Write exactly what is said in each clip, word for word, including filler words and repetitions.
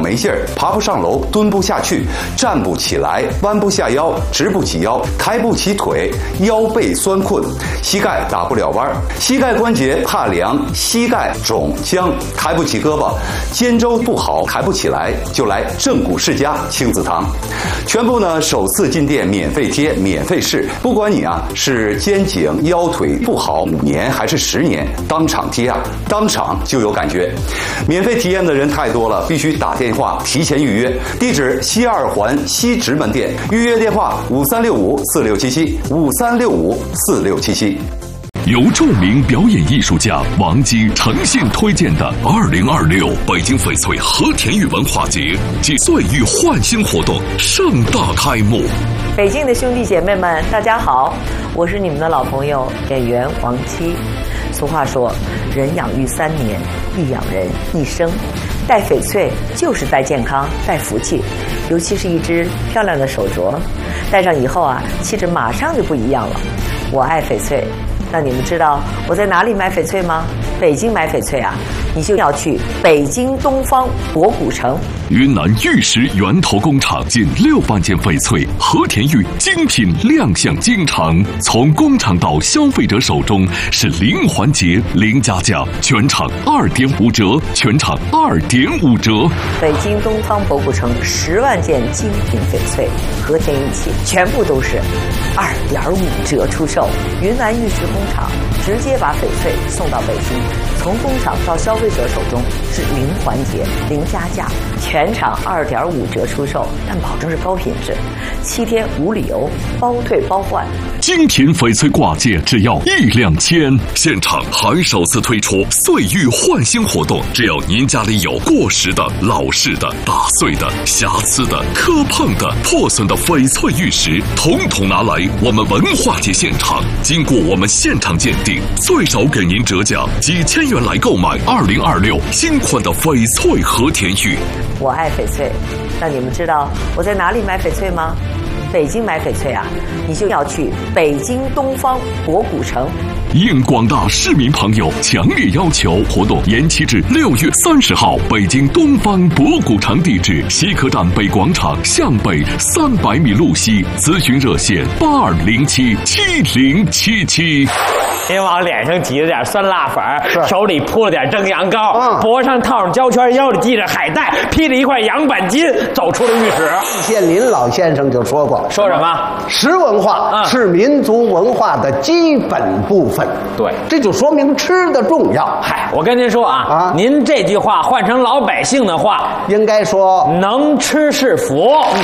没劲儿，爬不上楼，蹲不下去，站不起来，弯不下腰，直不起腰，抬不起腿，腰背酸困，膝盖打不了弯，膝盖关节怕凉，膝盖肿僵，抬不起胳膊，肩周不好，抬不起来，就来正骨世家亲子堂。全部呢首次进店免费贴，免费试，不管你啊是肩颈腰腿不好五年还是十年，当场贴啊，当场就有感觉。免费体验的人太多了，必须打电话提前预约。地址西二环西直门店，预约电话五三六五四六七七五三六五四六七七。 由著名表演艺术家王姬诚信推荐的二零二六北京翡翠和田玉文化节暨岁玉焕新活动盛大开幕。 北京的兄弟姐妹们，大家好，我是你们的老朋友演员王姬。俗话说，人养育三年，亦养人一生。戴翡翠就是戴健康，戴福气，尤其是一只漂亮的手镯，戴上以后啊，气质马上就不一样了。我爱翡翠。那你们知道我在哪里买翡翠吗？北京买翡翠啊，你就要去北京东方博古城。 云南玉石源头工厂近六万件翡翠和田玉精品亮相京城，从工厂到消费者手中是零环节零加价，全场二点五折，全场二点五折。 北京东方博古城十万件精品翡翠和田玉器，全部都是二点五折出售。云南玉石工厂直接把翡翠送到北京，从工厂到消费者手中是零环节零加价，全场二点五折出售，但保证是高品质，七天无理由，包退包换。 精品翡翠挂件只要一两千，现场还首次推出岁玉焕新活动，只要您家里有过时的、老式的、打碎的、瑕疵的、磕碰的、破损的翡翠玉石，统统拿来我们文化节现场，经过我们现场鉴定，最少给您折价几千元来购买二零二六新款的翡翠和田玉。 我爱翡翠，那你们知道我在哪里买翡翠吗？北京买翡翠啊，你就要去北京东方博古城。 应广大市民朋友强烈要求，活动延期至六月三十号。北京东方博古城地址：西客站北广场向北三百米路西。咨询热线：八二零七七零七七。 您往脸上挤了点酸辣粉，手里铺了点蒸羊羔，嗯、脖上套上胶圈，腰里系着海带，披了一块羊板筋，走出了浴室。 建林老先生就说过， 说什么？ 食文化、嗯、是民族文化的基本部分。 对， 这就说明吃的重要。 嗨，我跟您说啊，啊您这句话换成老百姓的话， 应该说能吃是福。嗯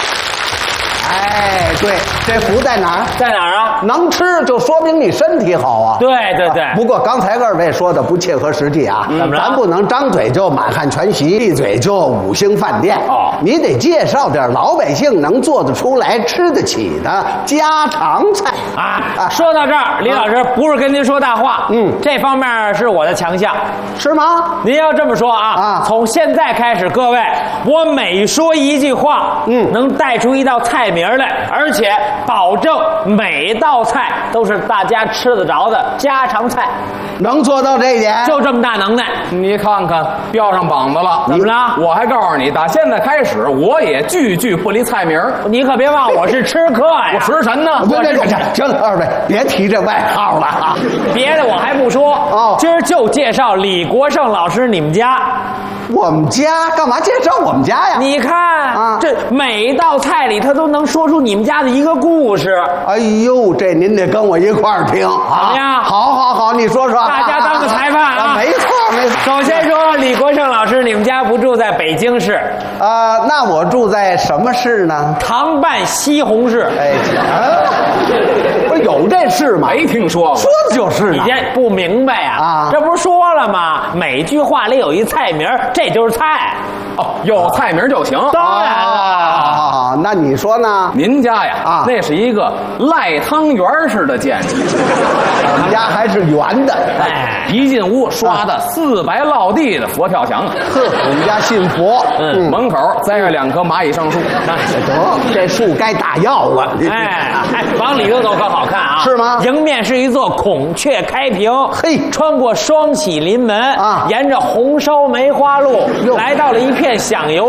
哎，对，这福在哪儿？ 在哪儿啊？ 能吃就说明你身体好啊。 对对对。 不过刚才二位说的不切合实际啊， 怎么咱不能张嘴就满汉全席，闭嘴就五星饭店。哦，你得介绍点老百姓能做得出来、吃得起的家常菜啊。啊说到这儿，李老师不是跟您说大话，嗯，这方面是我的强项， 是吗？ 您要这么说啊，啊，从现在开始，各位，我每说一句话，嗯，能带出一道菜名来，而且保证每道菜都是大家吃得着的家常菜， 能做到这一点， 就这么大能耐。 你看看，标上膀子了， 怎么了？ 我还告诉你，打现在开始，我也句句不离菜名。 你可别忘我是吃客呀， 我食神呢。 别别别，行了，二位别提这外号了啊。 别的我还不说，哦，今儿就介绍李国盛老师你们家。 我们家干嘛介绍我们家呀？ 你看啊，这每一道菜里他都能说出你们家的一个故事。 哎呦，这您得跟我一块儿听啊！ 怎么样？ 好好好，你说说。 大家当个裁判啊！ 啊没错没错。 首先说，李国盛老师，你们家不住在北京市？ 啊、呃，那我住在什么市呢？ 糖办西红柿。 哎，不是有这事吗？ 没听说过。 说的就是呢。 你这不明白呀？啊，这不是说了吗？每句话里有一菜名，这就是菜。 哦，有菜名就行。 当然了。 啊，那你说呢？ 您家呀，啊，那是一个赖汤圆式的建筑。 我们家还是圆的。 哎，一进屋刷的四白落地的佛跳墙。 呵，我们家信佛。 嗯，门口栽着两棵蚂蚁上树。 那得，这树该打药了。 哎哎，往里头走可好看啊？ 是吗？ 迎面是一座孔雀开屏， 嘿， 穿过双喜临门啊，沿着红烧梅花路，来到了一片享游